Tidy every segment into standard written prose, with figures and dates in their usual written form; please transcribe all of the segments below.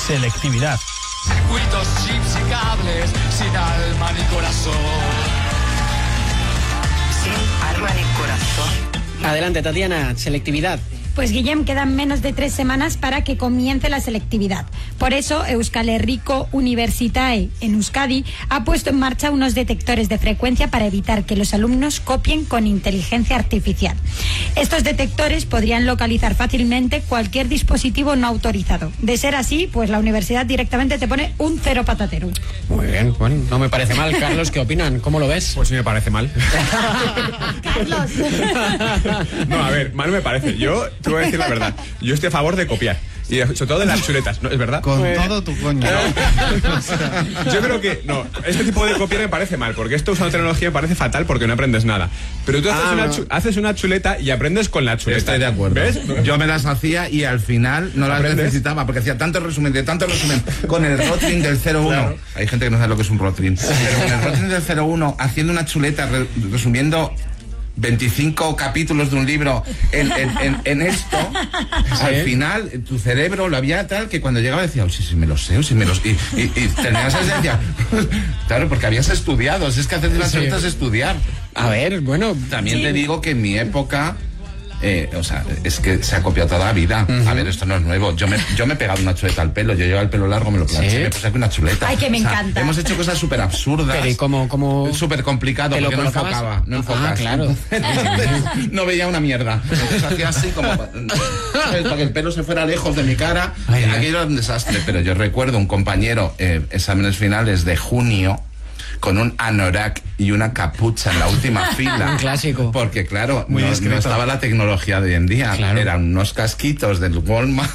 selectividad. Circuitos, chips y cables, sin alma ni corazón. Sin alma ni corazón. Adelante, Tatiana, selectividad. Pues Guillem, quedan menos de 3 semanas para que comience la selectividad. Por eso, Euskal Herriko Unibertsitae en Euskadi ha puesto en marcha unos detectores de frecuencia para evitar que los alumnos copien con inteligencia artificial. Estos detectores podrían localizar fácilmente cualquier dispositivo no autorizado. De ser así, pues la universidad directamente te pone un 0 patatero. Muy bien, bueno, no me parece mal. Carlos, ¿qué opinan? ¿Cómo lo ves? Pues sí me parece mal. Carlos. No, a ver, mal me parece. Yo te voy a decir la verdad. Yo estoy a favor de copiar. Y sobre todo de las chuletas, ¿no? ¿Es verdad? Con todo tu coño. Yo creo que, no, este tipo de copiar me parece mal, porque esto usando tecnología me parece fatal porque no aprendes nada. Pero tú haces una chuleta y aprendes con la chuleta. Estoy de acuerdo. ¿Ves? Yo me las hacía y al final no las necesitaba, porque hacía tanto resumen, con el Rotring del 01. Claro. Hay gente que no sabe lo que es un Rotring. Pero con el Rotring del 01, haciendo una chuleta, resumiendo 25 capítulos de un libro en esto, ¿sí? Al final tu cerebro lo había tal que cuando llegaba decía, sí me lo sé, y tenías esa sensación. Claro, porque habías estudiado, es que hacer las chuletas es estudiar. A ver, bueno, también te digo que en mi época es que se ha copiado toda la vida. A ver, esto no es nuevo. Yo me he pegado una chuleta al pelo. Yo llevo el pelo largo, me lo planché, me puse aquí una chuleta. Ay, que me encanta. Hemos hecho cosas súper absurdas. Pero ¿y cómo? Súper complicado, porque no enfocaba. No enfocas. Ah, claro. Entonces, no veía una mierda. Entonces hacía así como para que el pelo se fuera lejos de mi cara. Aquello era un desastre. Pero yo recuerdo un compañero, exámenes finales de junio, con un anorak y una capucha en la última fila. Un clásico. Porque, claro, no estaba la tecnología de hoy en día. Claro. Eran unos casquitos del Walkman.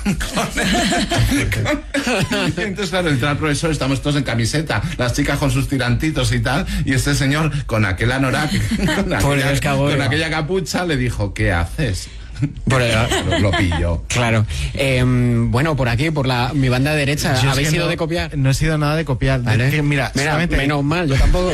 Entonces, claro, entra el profesor, estamos todos en camiseta, las chicas con sus tirantitos y tal, y este señor con aquel anorak, con aquella capucha, le dijo, ¿qué haces? Lo pillo. Claro. Bueno, por aquí, por mi banda derecha, ¿habéis sido de copiar? No he sido nada de copiar. ¿Vale? Mira, menos mal, yo tampoco.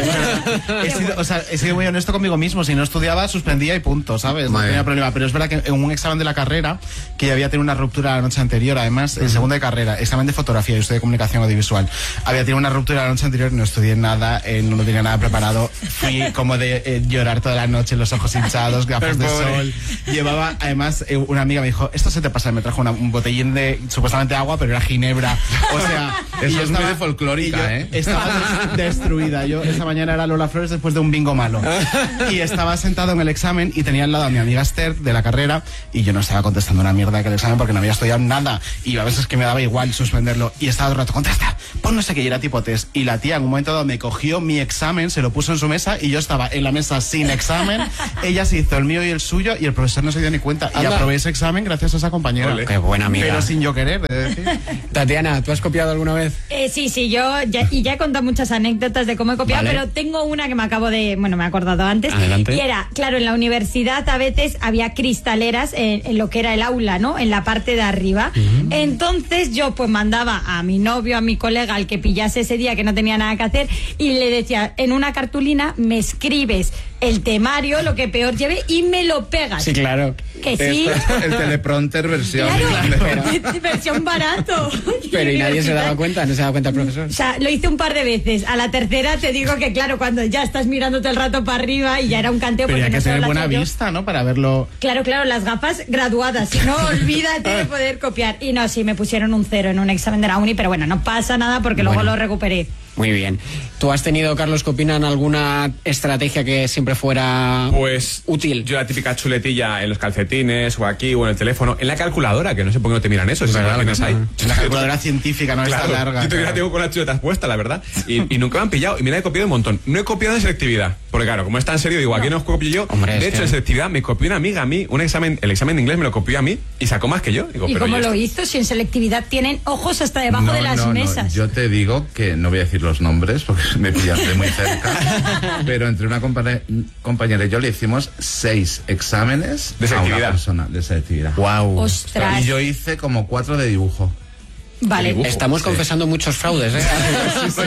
he sido muy honesto conmigo mismo. Si no estudiaba, suspendía y punto, ¿sabes? No tenía problema. Pero es verdad que en un examen de la carrera, que ya había tenido una ruptura la noche anterior, además, en segundo de carrera, examen de fotografía, yo estudié comunicación audiovisual, había tenido una ruptura la noche anterior, no estudié nada, no tenía nada preparado. Fui como de llorar toda la noche, los ojos hinchados, gafas de sol. Llevaba, además, una amiga me dijo, esto se te pasa, me trajo un botellín de supuestamente agua, pero era ginebra. O sea, eso es muy de folclórica, estaba destruida. Yo esa mañana era Lola Flores después de un bingo malo. Y estaba sentado en el examen y tenía al lado a mi amiga Esther de la carrera y yo no estaba contestando una mierda de aquel examen porque no había estudiado nada y a veces que me daba igual suspenderlo y estaba todo el rato, contesta, pon no sé qué, y era tipo test. Y la tía en un momento dado me cogió mi examen, se lo puso en su mesa y yo estaba en la mesa sin examen. Ella se hizo el mío y el suyo y el profesor no se dio ni cuenta. Y aprobé ese examen gracias a esa compañera. Olé. Qué buena amiga. Pero sin yo querer, decir. Tatiana, ¿tú has copiado alguna vez? Sí, yo ya he contado muchas anécdotas de cómo he copiado, pero tengo una que me he acordado antes. Adelante. Y era, claro, en la universidad a veces había cristaleras en lo que era el aula, ¿no? En la parte de arriba. Entonces yo pues mandaba a mi novio, a mi colega, al que pillase ese día que no tenía nada que hacer, y le decía, en una cartulina me escribes el temario, lo que peor lleve, y me lo pegas. Sí, claro. Que sí. El teleprompter versión. Claro, versión barato. Pero ¿y nadie se daba cuenta? ¿No se daba cuenta el profesor? O sea, lo hice un par de veces. A la tercera te digo que, claro, cuando ya estás mirándote el rato para arriba y ya era un canteo. Pero hay que tener buena vista, vista, ¿no? Para verlo. Claro, las gafas graduadas. Si no, olvídate de poder copiar. Y no, sí, me pusieron un 0 en un examen de la uni, pero bueno, no pasa nada porque luego lo recuperé. Muy bien. ¿Tú has tenido, Carlos, qué opinan, alguna estrategia que siempre fuera útil? Yo la típica chuletilla en los calcetines o aquí o en el teléfono, en la calculadora, que no sé por qué no te miran eso. Si verdad, tienes ahí. La calculadora científica, no claro, está larga. Yo todavía tengo con las chuletas puestas, la verdad. Y nunca me han pillado. Y mira, he copiado un montón. No he copiado en selectividad. Porque claro, como es tan serio, digo, aquí no os copio yo. Hombre, de hecho, en selectividad me copió una amiga a mí, el examen de inglés me lo copió a mí y sacó más que yo. Digo, ¿y pero cómo lo hizo? Si en selectividad tienen ojos hasta debajo de las mesas. Yo te digo que no voy a decir los nombres porque me pillaste muy cerca, pero entre una compañera y yo le hicimos 6 exámenes de selectividad. A una persona de selectividad. Wow. Ostras. Y yo hice como 4 de dibujo. Vale. Estamos confesando muchos fraudes, ¿eh?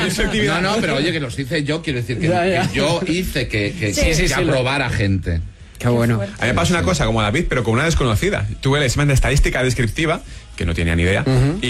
No, pero oye, que los hice yo, quiero decir que yo hice que aprobara gente. Qué bueno. A mí me pasó una cosa como David, pero con una desconocida. Tuve el examen de estadística descriptiva, que no tenía ni idea,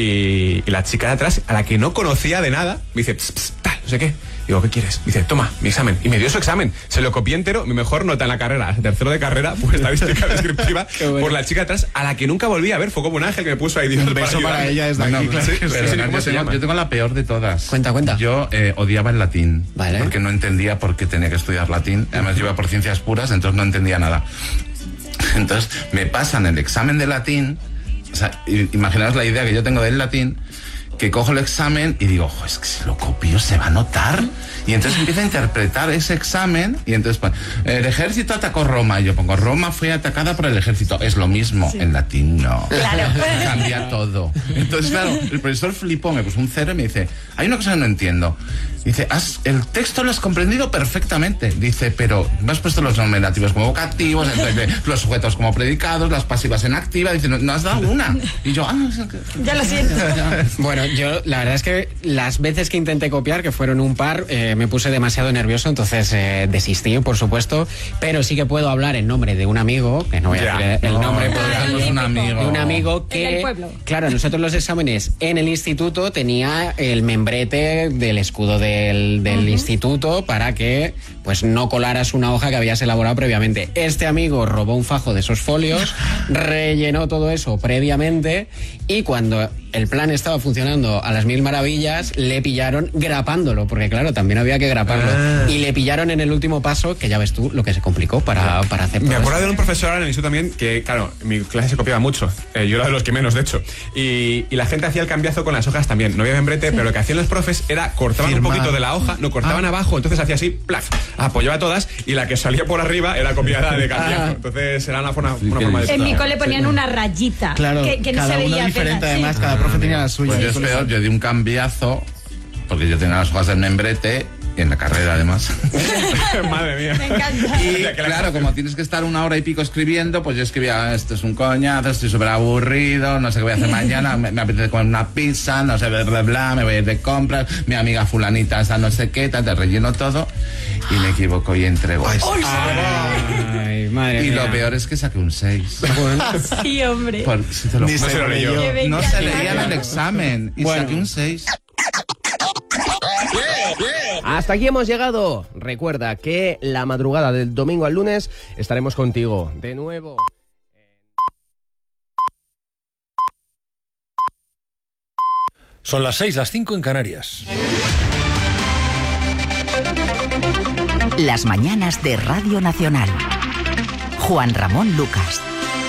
y la chica de atrás, a la que no conocía de nada, me dice, pss, pss, tal, no sé qué. Digo, ¿qué quieres? Me dice, toma, mi examen. Y me dio su examen. Se lo copié entero, mi mejor nota en la carrera, tercero de carrera, pues estadística descriptiva, bueno. Por la chica de atrás, a la que nunca volví a ver. Fue como un ángel que me puso ahí. Dios, un beso para ella desde aquí. Claro. Sí, pero yo tengo la peor de todas. Cuenta. Yo odiaba el latín. Vale. Porque no entendía por qué tenía que estudiar latín. Además, yo iba por ciencias puras, entonces no entendía nada. Entonces, me pasan el examen de latín. O sea, imaginaos la idea que yo tengo del latín, que cojo el examen y digo, ojo, es que si lo copio se va a notar. Y entonces empiezo a interpretar ese examen y entonces el ejército atacó Roma. Y yo pongo, Roma fue atacada por el ejército. Es lo mismo, en latín no. Claro. Cambia todo. Entonces, claro, el profesor flipó, me puso un 0 y me dice, hay una cosa que no entiendo. Dice, el texto lo has comprendido perfectamente. Dice, pero me has puesto los nominativos como vocativos, entonces, los sujetos como predicados, las pasivas en activa. Dice, no has dado una. Y yo, ya lo siento. Bueno, yo la verdad es que las veces que intenté copiar, que fueron un par, me puse demasiado nervioso, entonces desistí, por supuesto, pero sí que puedo hablar en nombre de un amigo, que no voy a decir el nombre, de un amigo que, claro, nosotros los exámenes en el instituto tenía el membrete del escudo del instituto para que pues no colaras una hoja que habías elaborado previamente. Este amigo robó un fajo de esos folios, rellenó todo eso previamente y cuando el plan estaba funcionando a las mil maravillas, le pillaron grapándolo, porque claro, también había que graparlo. Y le pillaron en el último paso, que ya ves tú lo que se complicó para hacer todo. Me acuerdo de un profesor en el instituto también, que claro, mi clase se copiaba mucho. Yo era de los que menos, de hecho. Y la gente hacía el cambiazo con las hojas también. No había membrete, pero lo que hacían los profes era cortaban un poquito de la hoja, no cortaban abajo, entonces hacía así, plaf, apoyaba todas, y la que salía por arriba era copiada de cambiazo. Entonces era una forma de... En mi cole ponían una rayita, claro, que no se veía diferente, apenas, además, cada profe tenía la suya. Pues yo es peor, yo di un cambiazo, porque yo tenía las hojas del membrete, en la carrera además. Madre mía. Me encanta. Y claro, como tienes que estar 1 hora y pico escribiendo, pues yo escribía, esto es un coñazo, estoy súper aburrido, no sé qué voy a hacer mañana, me apetece comer una pizza, no sé, bla, me voy a ir de compras, mi amiga fulanita, esa no sé qué, te relleno todo, y me equivoco y entrego. Ay, madre y mía. lo peor es que saqué un 6. Sí, hombre. Si te lo Ni juro. se lo leyó. No se leía en el examen y saqué un 6. Hasta aquí hemos llegado. Recuerda que la madrugada del domingo al lunes estaremos contigo de nuevo. Son las 6, las 5 en Canarias. Las mañanas de Radio Nacional. Juan Ramón Lucas.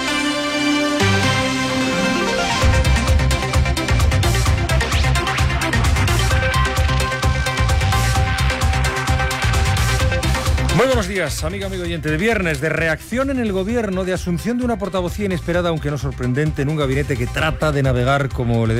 Muy buenos días, amigo oyente. De viernes, de reacción en el gobierno, de asunción de una portavocía inesperada, aunque no sorprendente, en un gabinete que trata de navegar como le